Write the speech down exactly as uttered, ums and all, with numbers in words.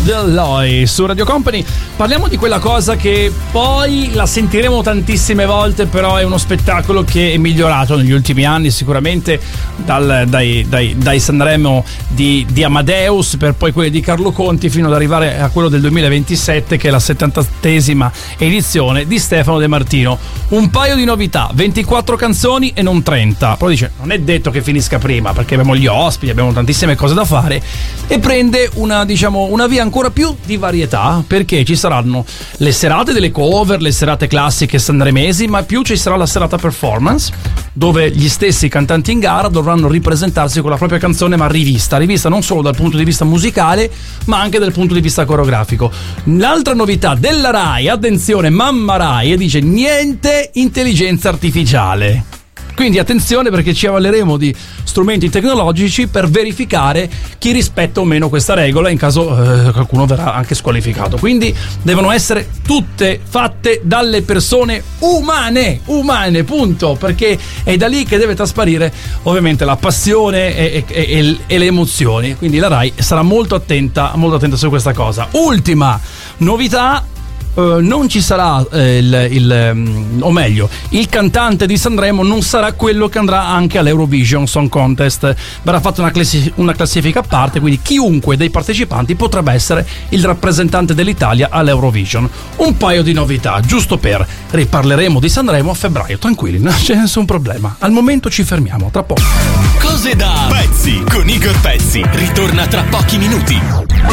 Deloy su Radio Company. Parliamo di quella cosa che poi la sentiremo tantissime volte, però è uno spettacolo che è migliorato negli ultimi anni, sicuramente dal, dai, dai, dai Sanremo di, di Amadeus, per poi quelli di Carlo Conti, fino ad arrivare a quello del duemilaventisette, che è la settantattesima edizione di Stefano De Martino. Un paio di novità, ventiquattro canzoni e non trenta. Poi dice, non è detto che finisca prima, perché abbiamo gli ospiti, abbiamo tantissime cose da fare, e prende una, diciamo, una via ancora più di varietà, perché ci saranno le serate delle cover, le serate classiche sanremesi, ma più ci sarà la serata performance, dove gli stessi cantanti in gara dovranno ripresentarsi con la propria canzone, ma rivista, rivista non solo dal punto di vista musicale, ma anche dal punto di vista coreografico. L'altra novità della Rai, attenzione, mamma Rai, e dice niente intelligenza artificiale. Quindi attenzione, perché ci avvaleremo di strumenti tecnologici per verificare chi rispetta o meno questa regola, in caso eh, qualcuno verrà anche squalificato. Quindi devono essere tutte fatte dalle persone umane, umane, punto, perché è da lì che deve trasparire ovviamente la passione e, e, e, e le emozioni. Quindi la Rai sarà molto attenta, molto attenta su questa cosa. Ultima novità. Uh, non ci sarà uh, il, il um, o meglio, il cantante di Sanremo non sarà quello che andrà anche all'Eurovision Song Contest. Verrà fatta una, classi- una classifica a parte, quindi chiunque dei partecipanti potrebbe essere il rappresentante dell'Italia all'Eurovision. Un paio di novità, giusto per riparleremo di Sanremo a febbraio, tranquilli, non c'è nessun problema. Al momento ci fermiamo, tra poco. Cose da pezzi con Igor Pezzi ritorna tra pochi minuti.